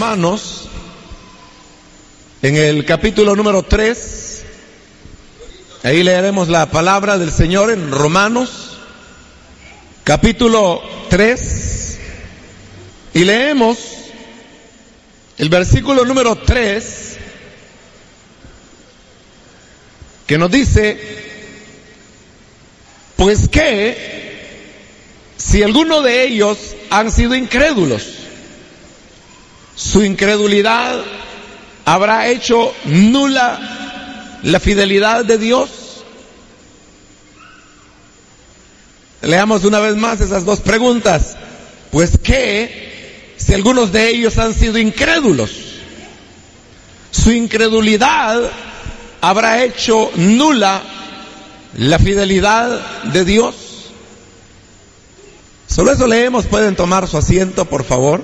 Romanos, en el capítulo número 3, ahí leeremos la palabra del Señor en Romanos, capítulo 3, y leemos el versículo número 3, que nos dice: pues que si alguno de ellos han sido incrédulos, su incredulidad habrá hecho nula la fidelidad de Dios. Leamos una vez más esas dos preguntas. Pues que si algunos de ellos han sido incrédulos, su incredulidad habrá hecho nula la fidelidad de Dios. Solo eso leemos. Pueden tomar su asiento, por favor.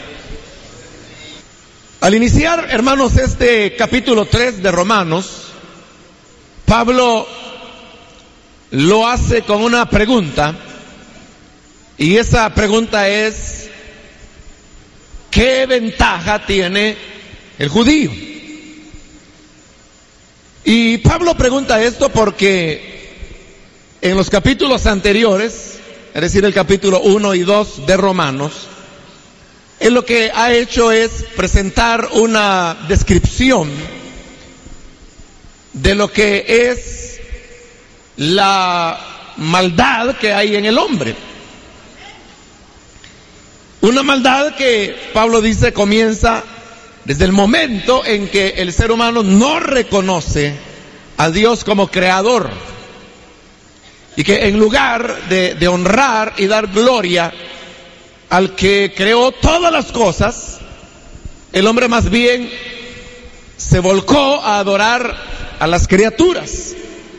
Al iniciar, hermanos, este capítulo 3 de Romanos, Pablo lo hace con una pregunta, y esa pregunta es: ¿qué ventaja tiene el judío? Y Pablo pregunta esto porque en los capítulos anteriores, es decir, el capítulo 1 y 2 de Romanos, él lo que ha hecho es presentar una descripción de lo que es la maldad que hay en el hombre. Una maldad que Pablo dice comienza desde el momento en que el ser humano no reconoce a Dios como creador, y que en lugar de honrar y dar gloria al que creó todas las cosas, el hombre más bien se volcó a adorar a las criaturas,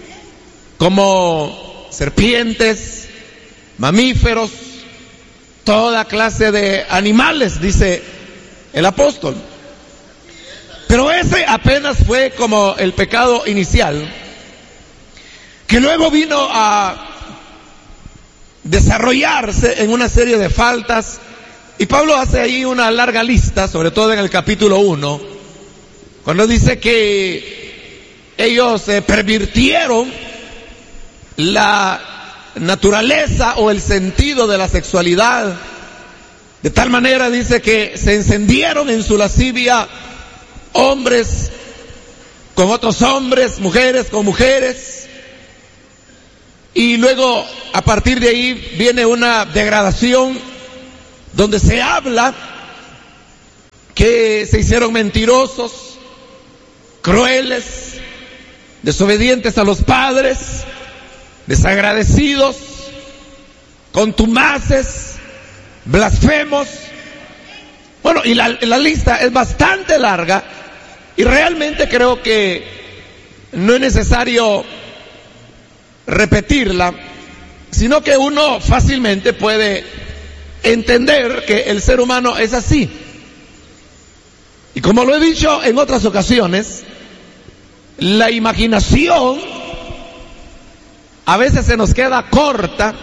como serpientes, mamíferos, toda clase de animales, dice el apóstol. Pero ese apenas fue como el pecado inicial, que luego vino a desarrollarse en una serie de faltas, y Pablo hace ahí una larga lista, sobre todo en el capítulo 1, cuando dice que ellos pervirtieron la naturaleza o el sentido de la sexualidad, de tal manera, dice, que se encendieron en su lascivia hombres con otros hombres, mujeres con mujeres. Y luego, a partir de ahí, viene una degradación donde se habla que se hicieron mentirosos, crueles, desobedientes a los padres, desagradecidos, contumaces, blasfemos. Bueno, y la lista es bastante larga, y realmente creo que no es necesario repetirla, sino que uno fácilmente puede entender que el ser humano es así. Y como lo he dicho en otras ocasiones, la imaginación a veces se nos queda corta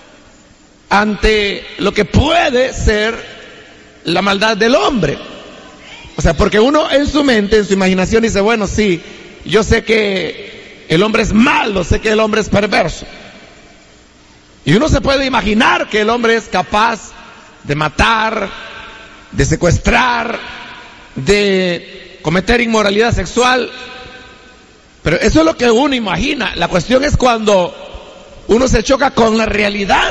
ante lo que puede ser la maldad del hombre. O sea, porque uno en su mente, en su imaginación, dice: bueno, sí, yo sé que el hombre es malo, sé que el hombre es perverso. Y uno se puede imaginar que el hombre es capaz de matar, de secuestrar, de cometer inmoralidad sexual. Pero eso es lo que uno imagina. La cuestión es cuando uno se choca con la realidad.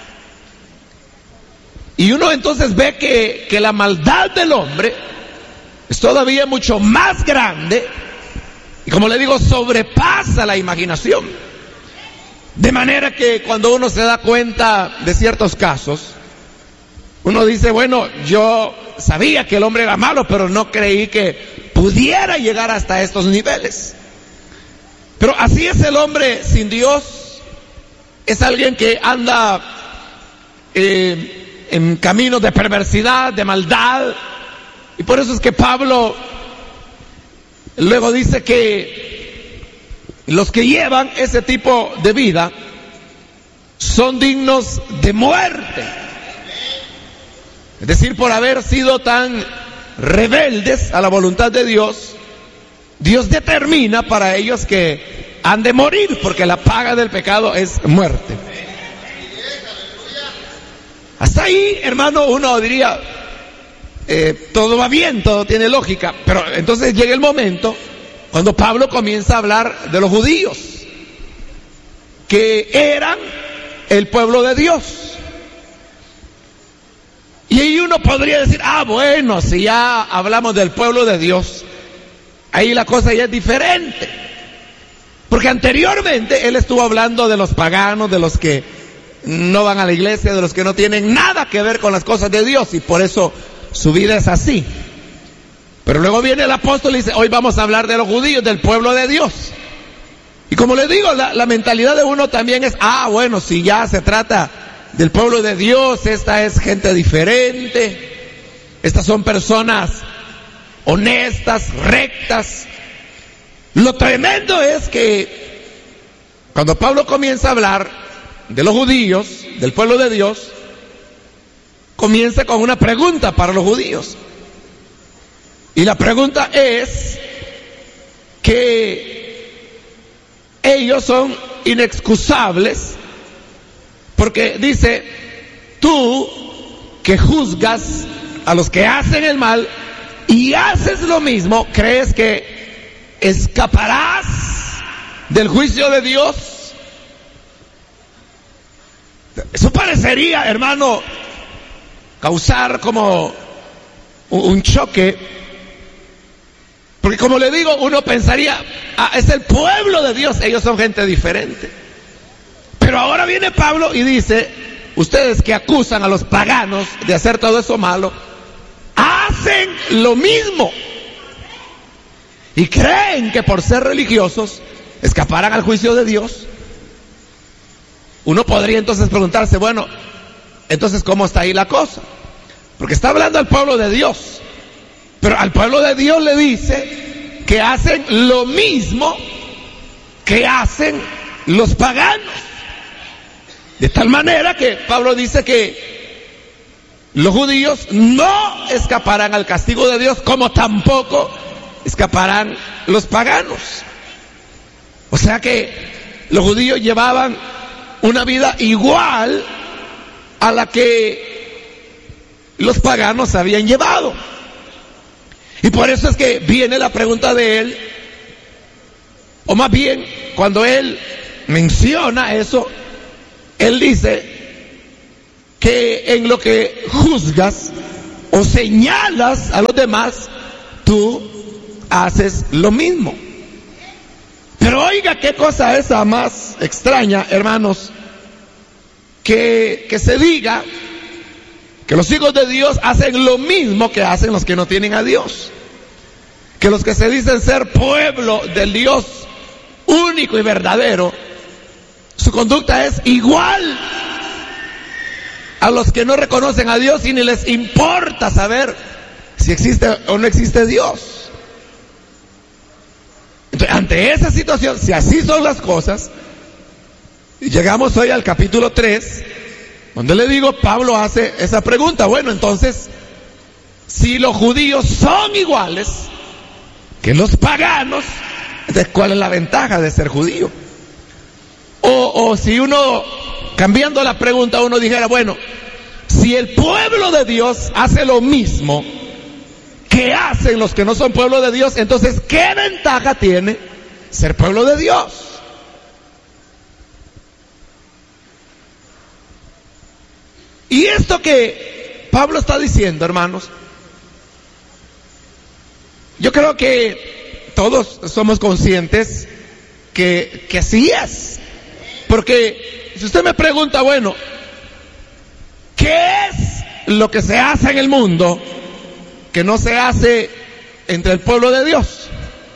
Y uno entonces ve que la maldad del hombre es todavía mucho más grande, y como le digo, sobrepasa la imaginación. De manera que cuando uno se da cuenta de ciertos casos, uno dice: bueno, yo sabía que el hombre era malo, pero no creí que pudiera llegar hasta estos niveles. Pero así es el hombre sin Dios. Es alguien que anda en caminos de perversidad, de maldad. Y por eso es que Pablo luego dice que los que llevan ese tipo de vida son dignos de muerte. Es decir, por haber sido tan rebeldes a la voluntad de Dios, Dios determina para ellos que han de morir, porque la paga del pecado es muerte. Hasta ahí, hermano, uno diría, todo va bien, todo tiene lógica, pero entonces llega el momento cuando Pablo comienza a hablar de los judíos, que eran el pueblo de Dios. Y ahí uno podría decir, bueno, si ya hablamos del pueblo de Dios, ahí la cosa ya es diferente. Porque anteriormente él estuvo hablando de los paganos, de los que no van a la iglesia, de los que no tienen nada que ver con las cosas de Dios, y por eso su vida es así. Pero luego viene el apóstol y dice, hoy vamos a hablar de los judíos, del pueblo de Dios. Y como les digo, la mentalidad de uno también es, bueno, si ya se trata del pueblo de Dios, esta es gente diferente, estas son personas honestas, rectas. Lo tremendo es que cuando Pablo comienza a hablar de los judíos, del pueblo de Dios, comienza con una pregunta para los judíos. Y la pregunta es que ellos son inexcusables, porque dice, tú que juzgas a los que hacen el mal y haces lo mismo, ¿crees que escaparás del juicio de Dios? Eso parecería, hermano, causar como un choque, porque como le digo, uno pensaría, es el pueblo de Dios, ellos son gente diferente. Pero ahora viene Pablo y dice, ustedes que acusan a los paganos de hacer todo eso malo, hacen lo mismo. Y creen que por ser religiosos escaparán al juicio de Dios. Uno podría entonces preguntarse, bueno, entonces ¿cómo está ahí la cosa? Porque está hablando al pueblo de Dios, pero al pueblo de Dios le dice que hacen lo mismo que hacen los paganos. De tal manera que Pablo dice que los judíos no escaparán al castigo de Dios, como tampoco escaparán los paganos. O sea que los judíos llevaban una vida igual a la que los paganos habían llevado. Y por eso es que viene la pregunta de él, o más bien, cuando él menciona eso, él dice que en lo que juzgas o señalas a los demás, tú haces lo mismo. Pero oiga qué cosa esa más extraña, hermanos, que se diga que los hijos de Dios hacen lo mismo que hacen los que no tienen a Dios. Que los que se dicen ser pueblo del Dios único y verdadero, su conducta es igual a los que no reconocen a Dios y ni les importa saber si existe o no existe Dios. Entonces, ante esa situación, si así son las cosas, llegamos hoy al capítulo 3, donde le digo, Pablo hace esa pregunta. Bueno, entonces, si los judíos son iguales que los paganos, entonces ¿cuál es la ventaja de ser judío? O si uno, cambiando la pregunta, uno dijera, bueno, si el pueblo de Dios hace lo mismo que hacen los que no son pueblo de Dios, entonces ¿qué ventaja tiene ser pueblo de Dios? Y esto que Pablo está diciendo, hermanos, yo creo que todos somos conscientes que así es. Porque si usted me pregunta, bueno, ¿qué es lo que se hace en el mundo que no se hace entre el pueblo de Dios?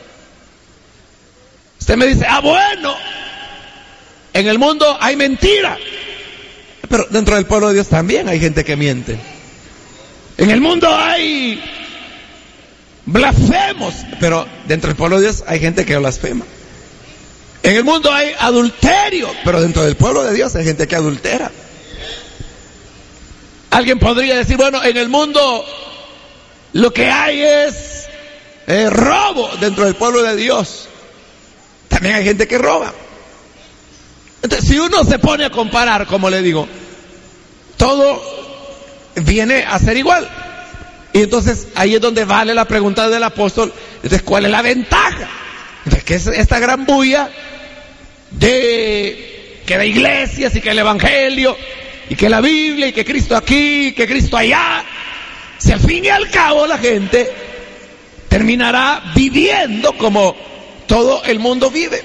Usted me dice, bueno, en el mundo hay mentira, pero dentro del pueblo de Dios también hay gente que miente. En el mundo hay blasfemos, pero dentro del pueblo de Dios hay gente que blasfema. En el mundo hay adulterio, pero dentro del pueblo de Dios hay gente que adultera. Alguien podría decir, bueno, en el mundo lo que hay es robo dentro del pueblo de Dios. También hay gente que roba. Entonces, si uno se pone a comparar, como le digo, todo viene a ser igual. Y entonces ahí es donde vale la pregunta del apóstol. Entonces, ¿cuál es la ventaja? Entonces, ¿qué es esta gran bulla de que de iglesias y que el evangelio y que la Biblia y que Cristo aquí y que Cristo allá? Si al fin y al cabo la gente terminará viviendo como todo el mundo vive.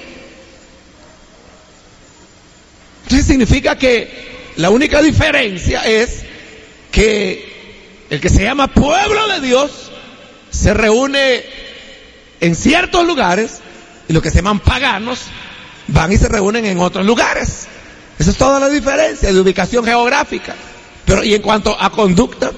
Entonces significa que la única diferencia es que el que se llama pueblo de Dios se reúne en ciertos lugares y los que se llaman paganos van y se reúnen en otros lugares. Esa es toda la diferencia de ubicación geográfica. Pero y en cuanto a conducta,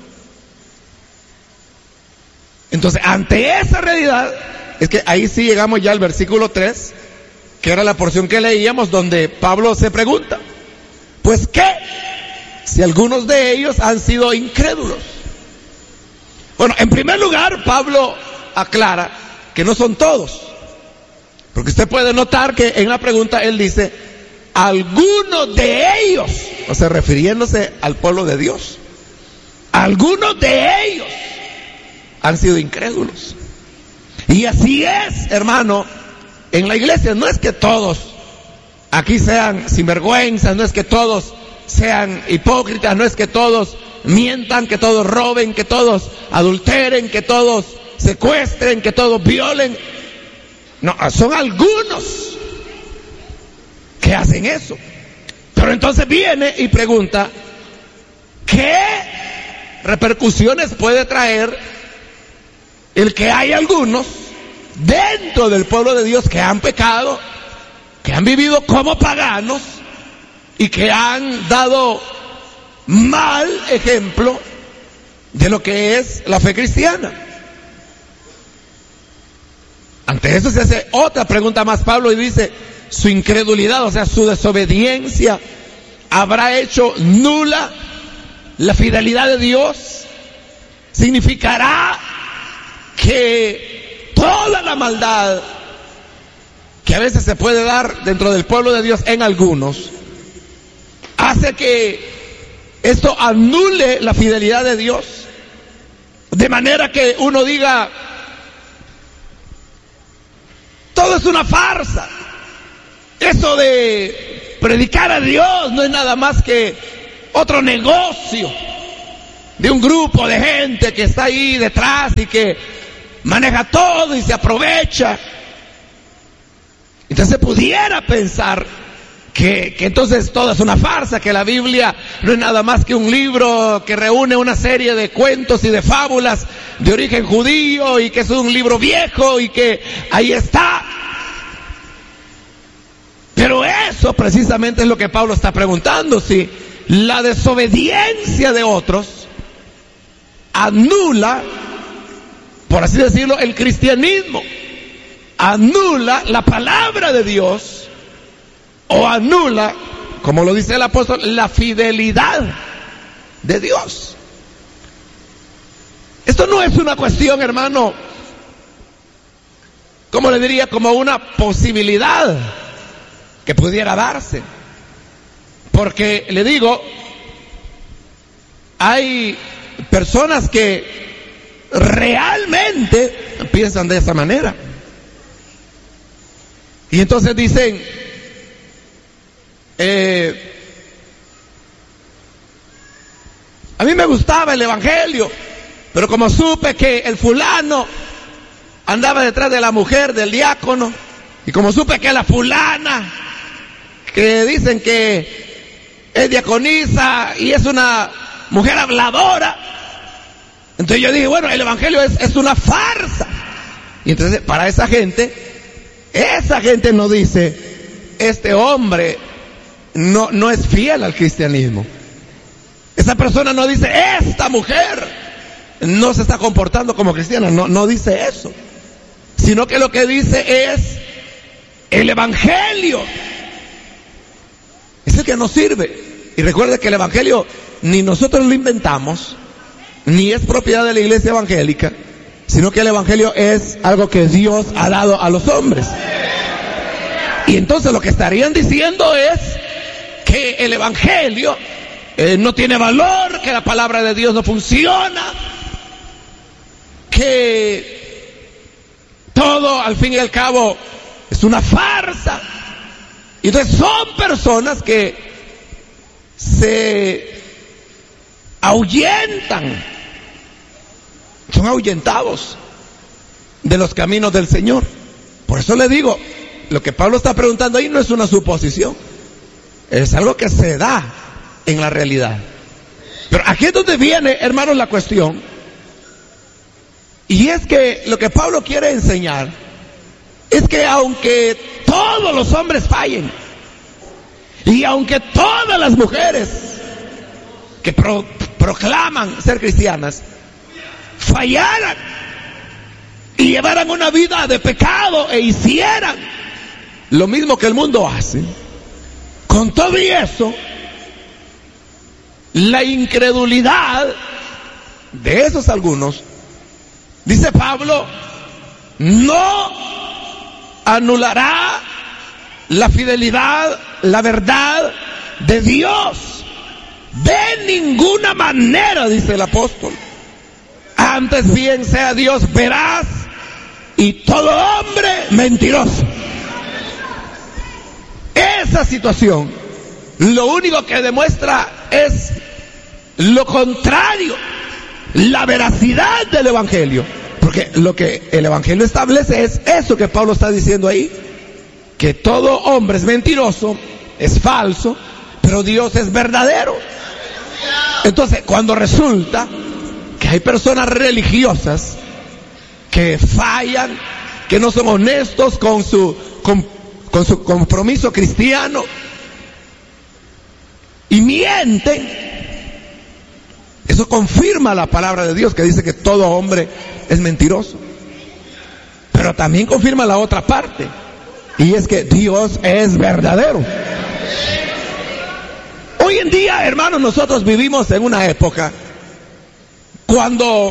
entonces ante esa realidad es que ahí sí llegamos ya al versículo 3, que era la porción que leíamos, donde Pablo se pregunta, pues ¿qué? Si algunos de ellos han sido incrédulos. Bueno, en primer lugar, Pablo aclara que no son todos, porque usted puede notar que en la pregunta él dice, algunos de ellos, o sea, refiriéndose al pueblo de Dios, algunos de ellos han sido incrédulos. Y así es, hermano, en la iglesia. No es que todos aquí sean sinvergüenzas, no es que todos sean hipócritas, no es que todos mientan, que todos roben, que todos adulteren, que todos secuestren, que todos violen. No, son algunos que hacen eso. Pero entonces viene y pregunta, ¿qué repercusiones puede traer el que hay algunos dentro del pueblo de Dios que han pecado, que han vivido como paganos y que han dado mal ejemplo de lo que es la fe cristiana? Ante eso se hace otra pregunta más Pablo y dice, su incredulidad, o sea, su desobediencia, habrá hecho nula la fidelidad de Dios. Significará que toda la maldad que a veces se puede dar dentro del pueblo de Dios en algunos, hace que esto anule la fidelidad de Dios, de manera que uno diga, todo es una farsa, eso de predicar a Dios no es nada más que otro negocio de un grupo de gente que está ahí detrás y que maneja todo y se aprovecha. Entonces pudiera pensar que entonces todo es una farsa, que la Biblia no es nada más que un libro que reúne una serie de cuentos y de fábulas de origen judío y que es un libro viejo y que ahí está. Pero eso precisamente es lo que Pablo está preguntando, si la desobediencia de otros anula, por así decirlo, el cristianismo, anula la palabra de Dios, o anula, como lo dice el apóstol, la fidelidad de Dios. Esto no es una cuestión, hermano, como le diría, como una posibilidad que pudiera darse, porque le digo, hay personas que realmente piensan de esa manera. Y entonces dicen, a mí me gustaba el evangelio, pero como supe que el fulano andaba detrás de la mujer del diácono, y como supe que la fulana, que dicen que es diaconisa y es una mujer habladora, entonces yo dije, bueno, el evangelio es una farsa. Y entonces para esa gente no dice, este hombre no es fiel al cristianismo. Esa persona no dice, esta mujer no se está comportando como cristiana. No dice eso, sino que lo que dice es, el evangelio es el que nos sirve. Y recuerde que el evangelio ni nosotros lo inventamos, ni es propiedad de la iglesia evangélica, sino que el evangelio es algo que Dios ha dado a los hombres. Y entonces lo que estarían diciendo es que el evangelio no tiene valor, que la palabra de Dios no funciona, que todo al fin y al cabo es una farsa. Y entonces son personas que se ahuyentan, son ahuyentados de los caminos del Señor. Por eso le digo, lo que Pablo está preguntando ahí no es una suposición, es algo que se da en la realidad. Pero aquí es donde viene, hermanos, la cuestión. Y es que lo que Pablo quiere enseñar es que aunque todos los hombres fallen, y aunque todas las mujeres que proclaman ser cristianas fallaran y llevaran una vida de pecado e hicieran lo mismo que el mundo hace, con todo y eso, la incredulidad de esos algunos, dice Pablo, no anulará la fidelidad, la verdad de Dios de ninguna manera, dice el apóstol. Antes bien sea Dios veraz y todo hombre mentiroso. Esa situación lo único que demuestra es lo contrario, la veracidad del evangelio. Porque lo que el evangelio establece es eso que Pablo está diciendo ahí, que todo hombre es mentiroso, es falso, pero Dios es verdadero. Entonces, cuando resulta que hay personas religiosas que fallan, que no son honestos con su compromiso cristiano y mienten, eso confirma la palabra de Dios que dice que todo hombre es mentiroso. Pero también confirma la otra parte, y es que Dios es verdadero. Hoy en día, hermanos, nosotros vivimos en una época cuando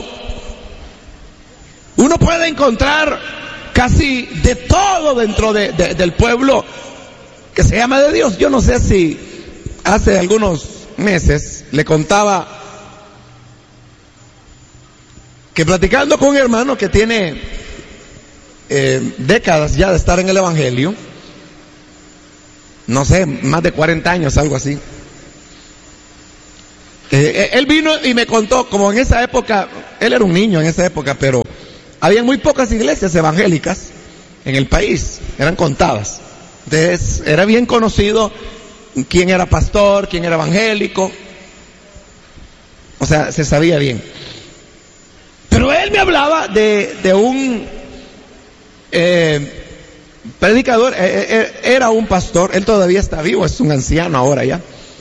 uno puede encontrar casi de todo dentro del pueblo que se llama de Dios. Yo no sé si hace algunos meses le contaba que platicando con un hermano que tiene décadas ya de estar en el evangelio, no sé, más de 40 años, algo así. Él vino y me contó, como en esa época, él era un niño en esa época, pero había muy pocas iglesias evangélicas en el país, eran contadas. Entonces era bien conocido quién era pastor, quién era evangélico, o sea, se sabía bien. Pero él me hablaba de un predicador, era un pastor, él todavía está vivo, es un anciano ahora ya.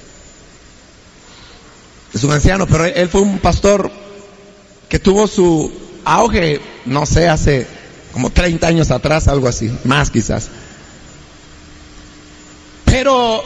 Es un anciano, pero él fue un pastor que tuvo su auge, no sé, hace como 30 años atrás, algo así, más quizás. Pero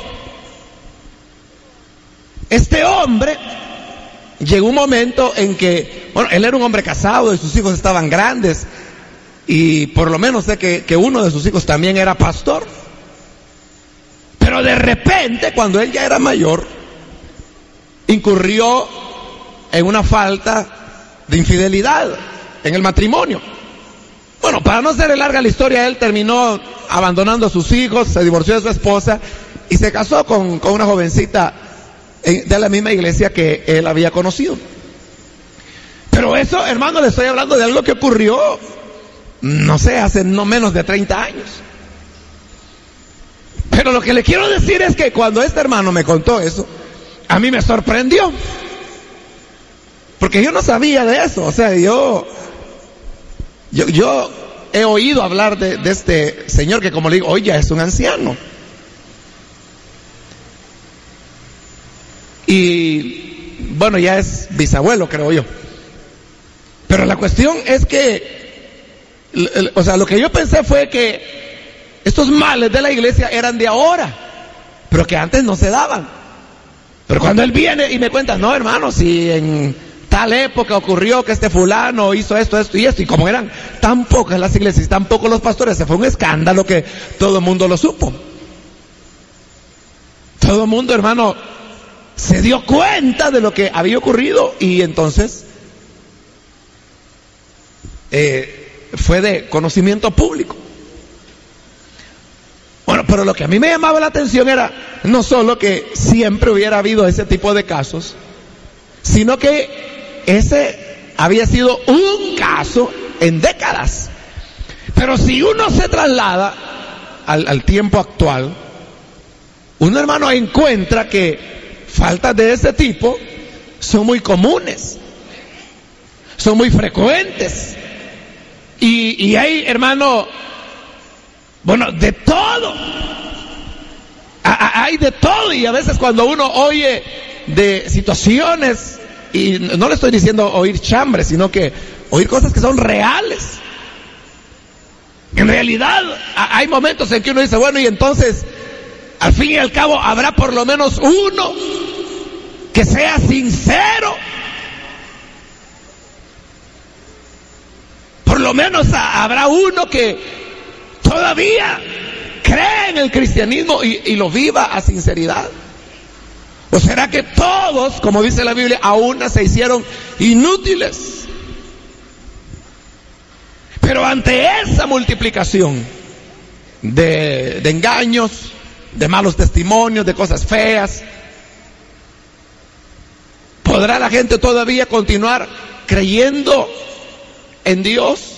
este hombre llegó un momento en que, bueno, él era un hombre casado y sus hijos estaban grandes, y por lo menos sé que uno de sus hijos también era pastor. Pero de repente, cuando él ya era mayor, incurrió en una falta de infidelidad en el matrimonio. Bueno, para no ser larga la historia, él terminó abandonando a sus hijos, se divorció de su esposa y se casó con una jovencita de la misma iglesia que él había conocido. Pero eso, hermano, le estoy hablando de algo que ocurrió, no sé, hace no menos de 30 años. Pero lo que le quiero decir es que cuando este hermano me contó eso, a mí me sorprendió, porque yo no sabía de eso. O sea, yo he oído hablar de este señor que, como le digo, hoy ya es un anciano. Y bueno, ya es bisabuelo, creo yo. Pero la cuestión es que, o sea, lo que yo pensé fue que estos males de la iglesia eran de ahora, pero que antes no se daban. Pero cuando él viene y me cuenta, no, hermano, si en tal época ocurrió que este fulano hizo esto y esto, y como eran tan pocas las iglesias y tan pocos los pastores, se fue un escándalo que todo el mundo lo supo. Todo el mundo, hermano, se dio cuenta de lo que había ocurrido, y entonces fue de conocimiento público. Bueno, pero lo que a mí me llamaba la atención era no solo que siempre hubiera habido ese tipo de casos, sino que ese había sido un caso en décadas. Pero si uno se traslada al tiempo actual, uno, hermano, encuentra que faltas de ese tipo son muy comunes, son muy frecuentes, y hay, hermano, bueno, de todo. Hay de todo, y a veces cuando uno oye de situaciones, y no le estoy diciendo oír chambres, sino que oír cosas que son reales. En realidad hay momentos en que uno dice, bueno, y entonces al fin y al cabo habrá por lo menos uno que sea sincero. Por lo menos habrá uno que todavía cree en el cristianismo y lo viva a sinceridad. ¿O será que todos, como dice la Biblia, a una se hicieron inútiles? Pero ante esa multiplicación de engaños, de malos testimonios, de cosas feas, ¿podrá la gente todavía continuar creyendo en Dios?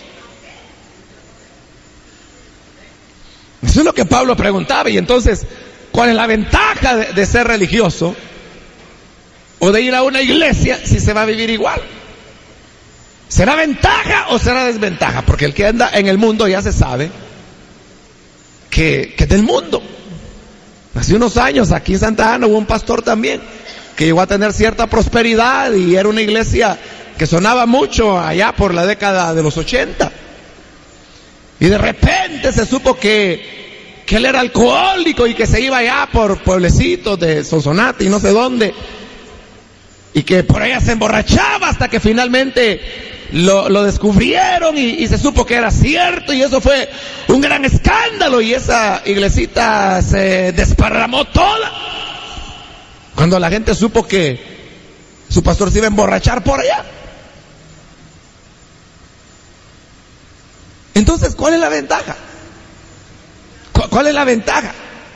Eso es lo que Pablo preguntaba. Y entonces, ¿cuál es la ventaja de ser religioso o de ir a una iglesia si se va a vivir igual? ¿Será ventaja o será desventaja? Porque el que anda en el mundo ya se sabe que es del mundo. Hace unos años aquí en Santa Ana hubo un pastor también que llegó a tener cierta prosperidad, y era una iglesia que sonaba mucho allá por la década de los 80. Y de repente se supo que él era alcohólico y que se iba allá por pueblecitos de Sonsonate y no sé dónde, y que por allá se emborrachaba, hasta que finalmente lo descubrieron y se supo que era cierto, y eso fue un gran escándalo, y esa iglesita se desparramó toda cuando la gente supo que su pastor se iba a emborrachar por allá. Entonces, ¿cuál es la ventaja? ¿Cuál es la ventaja?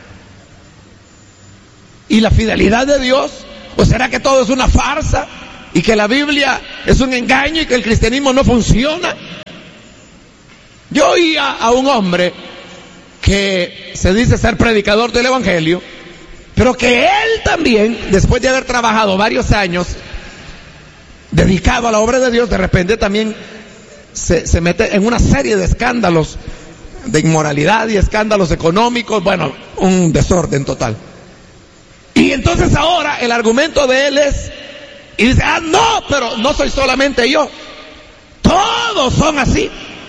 ¿Y la fidelidad de Dios? ¿O será que todo es una farsa y que la Biblia es un engaño y que el cristianismo no funciona? Yo oía a un hombre que se dice ser predicador del evangelio, pero que él también, después de haber trabajado varios años dedicado a la obra de Dios, de repente también se mete en una serie de escándalos de inmoralidad y escándalos económicos, bueno, un desorden total. Y entonces ahora el argumento de él es, y dice, no, pero no soy solamente yo, todos son así.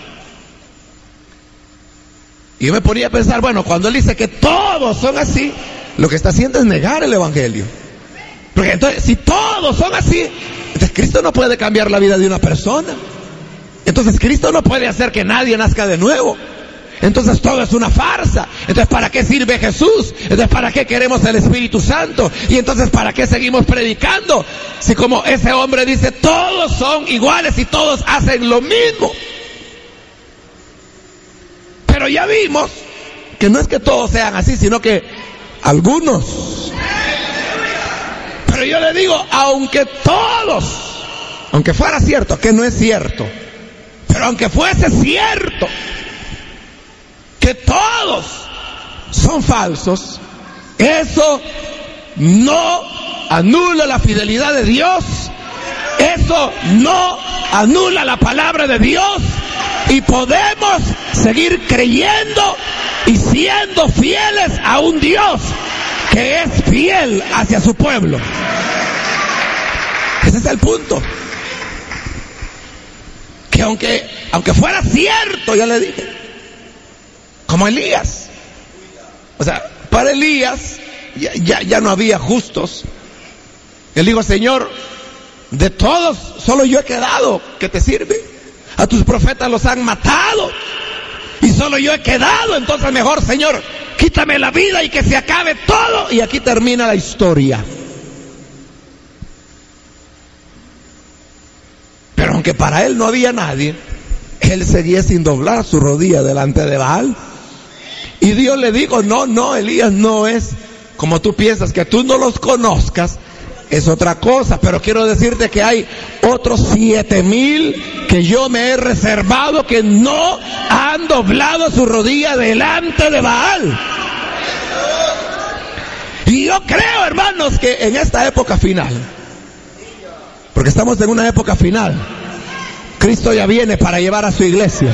Y yo me ponía a pensar, bueno, cuando él dice que todos son así, lo que está haciendo es negar el evangelio. Porque entonces, si todos son así, entonces Cristo no puede cambiar la vida de una persona. Entonces Cristo no puede hacer que nadie nazca de nuevo. Entonces todo es una farsa. Entonces, ¿para qué sirve Jesús? Entonces, ¿para qué queremos el Espíritu Santo? Y entonces, ¿para qué seguimos predicando? Si como ese hombre dice, todos son iguales y todos hacen lo mismo. Pero ya vimos que no es que todos sean así, sino que algunos. Pero yo le digo, aunque fuera cierto, que no es cierto, pero aunque fuese cierto que todos son falsos, eso no anula la fidelidad de Dios, eso no anula la palabra de Dios, y podemos seguir creyendo y siendo fieles a un Dios que es fiel hacia su pueblo. Ese es el punto. Que aunque fuera cierto, ya le dije, como Elías, o sea, para Elías ya no había justos. Él dijo, Señor, De todos, solo yo he quedado, ¿qué te sirve? A tus profetas los han matado y solo yo he quedado. Entonces mejor, Señor, quítame la vida y que se acabe todo. Y aquí termina la historia. Pero aunque para él no había nadie, él seguía sin doblar su rodilla delante de Baal. Y Dios le dijo, no, Elías, no es como tú piensas, que tú no los conozcas, es otra cosa. Pero quiero decirte que hay otros 7,000 que yo me he reservado que no han doblado su rodilla delante de Baal. Y yo creo, hermanos, que en esta época final, porque estamos en una época final, Cristo ya viene para llevar a su iglesia.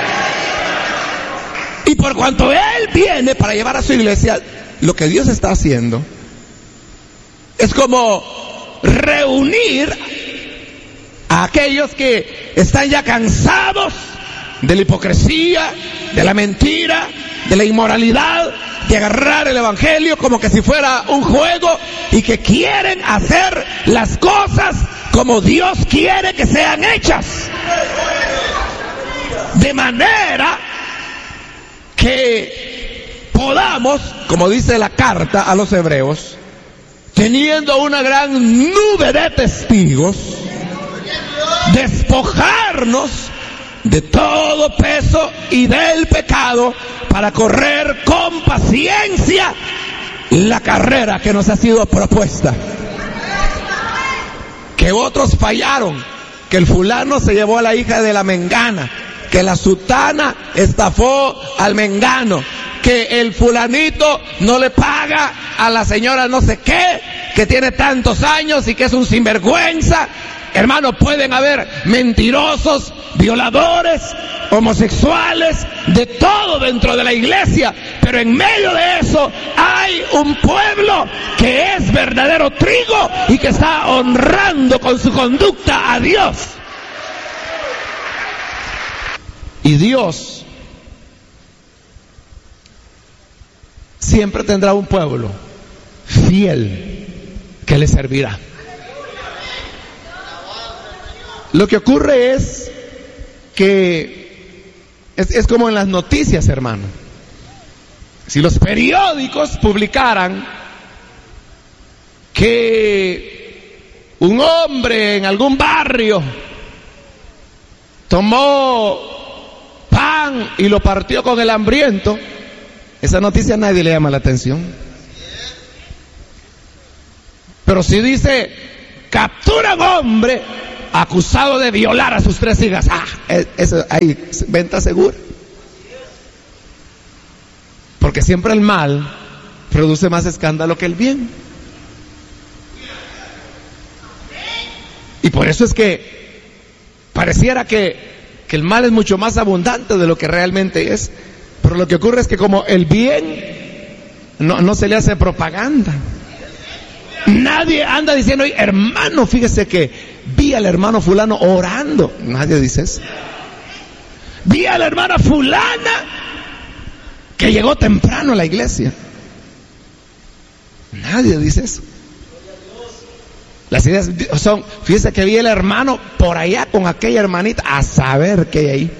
Y por cuanto Él viene para llevar a su iglesia, lo que Dios está haciendo es como reunir a aquellos que están ya cansados de la hipocresía, de la mentira, de la inmoralidad, de agarrar el evangelio como que si fuera un juego, y que quieren hacer las cosas como Dios quiere que sean hechas. De manera que podamos, como dice la carta a los hebreos, teniendo una gran nube de testigos, despojarnos de todo peso y del pecado para correr con paciencia la carrera que nos ha sido propuesta. Que otros fallaron, que el fulano se llevó a la hija de la mengana, que la sutana estafó al mengano, que el fulanito no le paga a la señora no sé qué, que tiene tantos años y que es un sinvergüenza. Hermano, pueden haber mentirosos, violadores, homosexuales, de todo dentro de la iglesia, pero en medio de eso hay un pueblo que es verdadero trigo y que está honrando con su conducta a Dios. Y Dios siempre tendrá un pueblo fiel que le servirá. Lo que ocurre es que es como en las noticias, hermano. Si los periódicos publicaran que un hombre en algún barrio tomó pan y lo partió con el hambriento, esa noticia a nadie le llama la atención. Pero si dice, captura a un hombre acusado de violar a sus 3 hijas, eso hay venta segura. Porque siempre el mal produce más escándalo que el bien. Y por eso es que pareciera que el mal es mucho más abundante de lo que realmente es. Pero lo que ocurre es que como el bien no se le hace propaganda. Nadie anda diciendo, hermano, fíjese que vi al hermano fulano orando. Nadie dice eso. Vi a la hermana fulana que llegó temprano a la iglesia. Nadie dice eso. Las ideas son, fíjese que vi el hermano por allá con aquella hermanita, a saber qué hay ahí.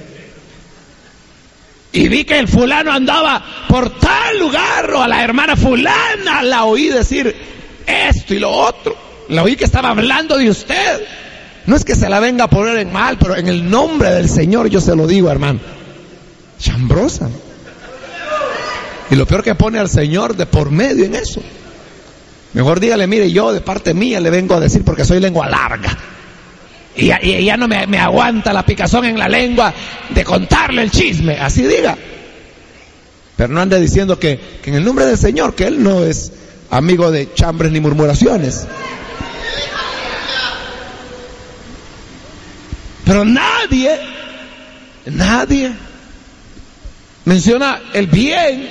Y vi que el fulano andaba por tal lugar, o a la hermana fulana la oí decir esto y lo otro. La oí que estaba hablando de usted. No es que se la venga a poner en mal, pero en el nombre del Señor yo se lo digo, hermano. Chambrosa. Y lo peor que pone al Señor de por medio en eso. Mejor dígale, mire, yo de parte mía le vengo a decir porque soy lengua larga. Y ya no me aguanta la picazón en la lengua de contarle el chisme. Así diga. Pero no ande diciendo que en el nombre del Señor, que Él no es amigo de chambres ni murmuraciones. Pero nadie menciona el bien,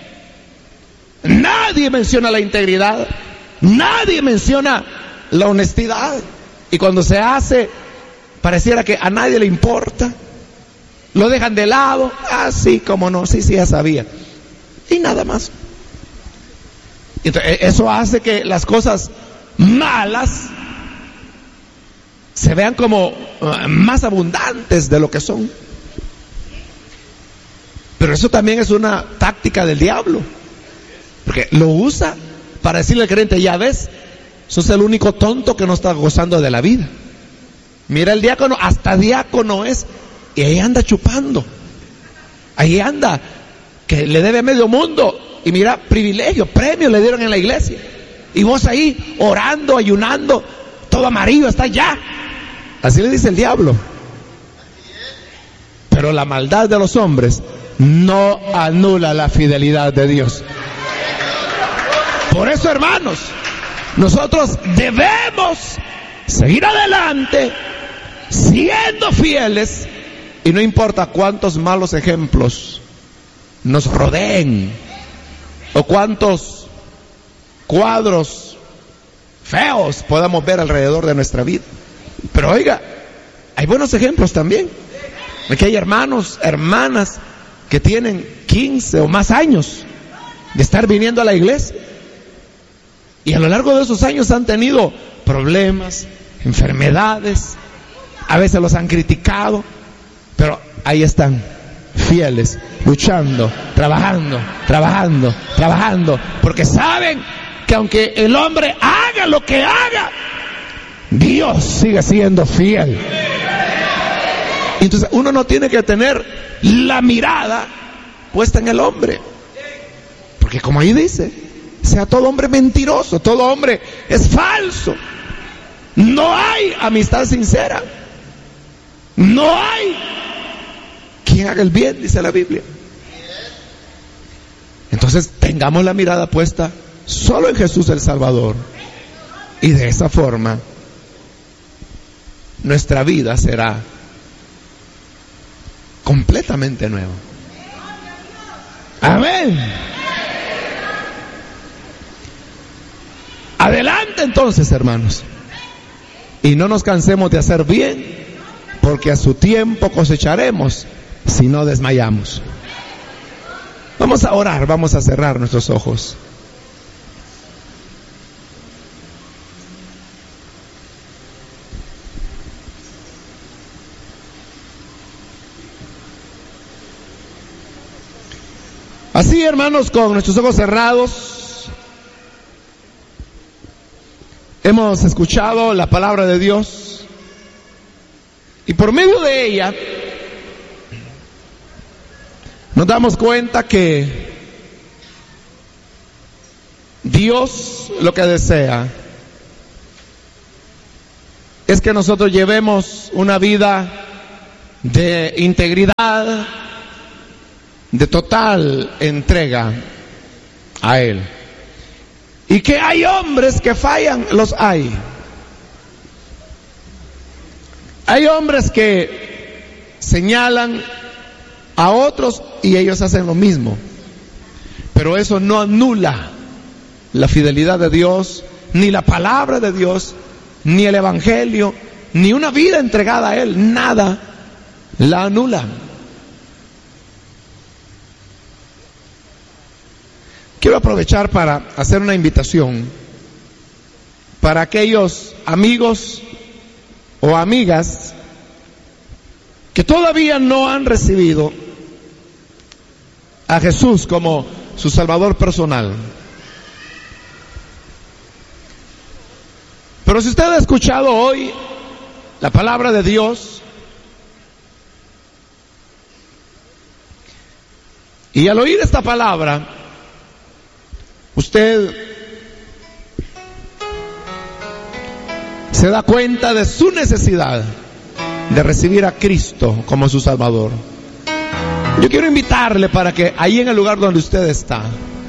nadie menciona la integridad, nadie menciona la honestidad. Y cuando se hace, pareciera que a nadie le importa, lo dejan de lado. Sí, como no, sí, ya sabía. Y nada más. Entonces, eso hace que las cosas malas se vean como más abundantes de lo que son. Pero eso también es una táctica del diablo, porque lo usa para decirle al creyente: ya ves, sos el único tonto que no está gozando de la vida. Mira el diácono, hasta diácono es, y ahí anda chupando, ahí anda, que le debe a medio mundo, y mira, privilegio, premio le dieron en la iglesia, y vos ahí orando, ayunando, todo amarillo, está ya. Así le dice el diablo. Pero la maldad de los hombres no anula la fidelidad de Dios. Por eso, hermanos, nosotros debemos seguir adelante siendo fieles, y no importa cuántos malos ejemplos nos rodeen o cuántos cuadros feos podamos ver alrededor de nuestra vida. Pero oiga, hay buenos ejemplos también. Aquí hay hermanos, hermanas que tienen 15 o más años de estar viniendo a la iglesia, y a lo largo de esos años han tenido problemas, enfermedades, a veces los han criticado, pero ahí están, fieles, luchando, trabajando, porque saben que aunque el hombre haga lo que haga, Dios sigue siendo fiel. Entonces uno no tiene que tener la mirada puesta en el hombre, porque como ahí dice, sea todo hombre mentiroso, todo hombre es falso. No hay amistad sincera, no hay quien haga el bien, dice la Biblia. Entonces tengamos la mirada puesta solo en Jesús el Salvador, y de esa forma nuestra vida será completamente nueva. Amén. Adelante entonces, hermanos, y no nos cansemos de hacer bien, porque a su tiempo cosecharemos si no desmayamos. Vamos a orar, vamos a cerrar nuestros ojos. Así, hermanos, con nuestros ojos cerrados, hemos escuchado la palabra de Dios, y por medio de ella nos damos cuenta que Dios lo que desea es que nosotros llevemos una vida de integridad, de total entrega a Él. Y que hay hombres que fallan, los hay. Hay hombres que señalan a otros y ellos hacen lo mismo. Pero eso no anula la fidelidad de Dios, ni la palabra de Dios, ni el evangelio, ni una vida entregada a Él. Nada la anula. Quiero aprovechar para hacer una invitación para aquellos amigos o amigas que todavía no han recibido a Jesús como su Salvador personal. Pero si usted ha escuchado hoy la palabra de Dios, y al oír esta palabra, usted se da cuenta de su necesidad de recibir a Cristo como su Salvador. Yo quiero invitarle para que ahí en el lugar donde usted está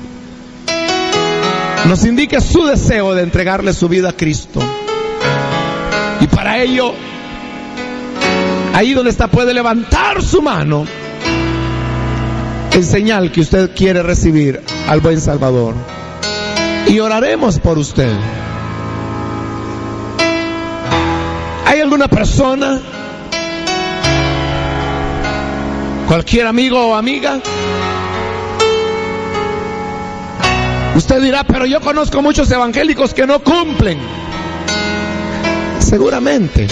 nos indique su deseo de entregarle su vida a Cristo. Y para ello, ahí donde está, puede levantar su mano en señal que usted quiere recibir al buen Salvador, y oraremos por usted. ¿Hay alguna persona, cualquier amigo o amiga? Usted dirá: pero yo conozco muchos evangélicos que no cumplen. Seguramente.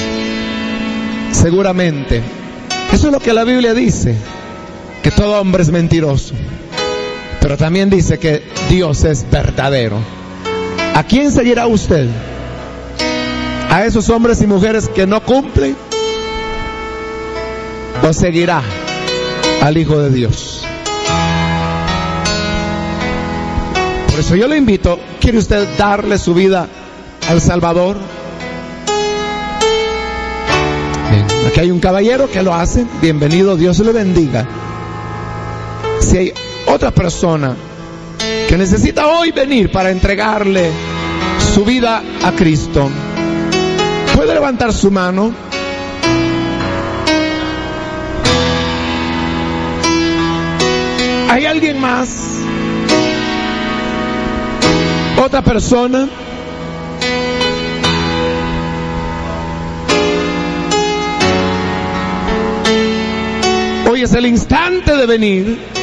Eso es lo que la Biblia dice, que todo hombre es mentiroso. Pero también dice que Dios es verdadero. ¿A quién seguirá usted? ¿A esos hombres y mujeres que no cumplen? ¿O seguirá al Hijo de Dios? Por eso yo le invito, ¿quiere usted darle su vida al Salvador? Bien, aquí hay un caballero que lo hace. Bienvenido, Dios le bendiga. Si hay otra persona que necesita hoy venir para entregarle su vida a Cristo, puede levantar su mano. ¿Hay alguien más? ¿Otra persona? Hoy es el instante de venir.